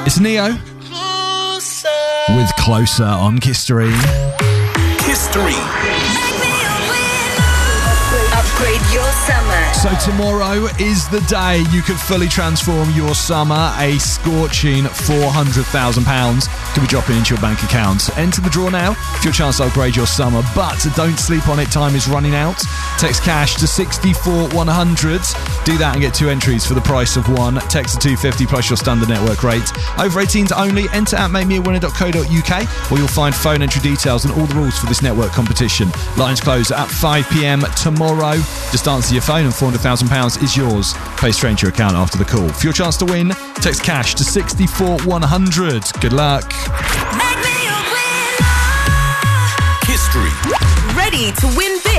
It's Neo with Closer on Kistery. Upgrade your summer. So tomorrow is the day you can fully transform your summer. A scorching £400,000 could be dropping into your bank account. Enter the draw now for your chance to upgrade your summer, but don't sleep on it. Time is running out. Text cash to 64100. Do that and get 2 entries for the price of 1. Text to 250 plus your standard network rate. Over 18s only. Enter at makemeawinner.co.uk, where you'll find phone entry details and all the rules for this network competition. Lines close at 5 p.m. tomorrow. Just answer your phone and £400,000 is yours. Pay straight into your account after the call. For your chance to win, text cash to 64100. Good luck. Make me a winner. History. Ready to win big.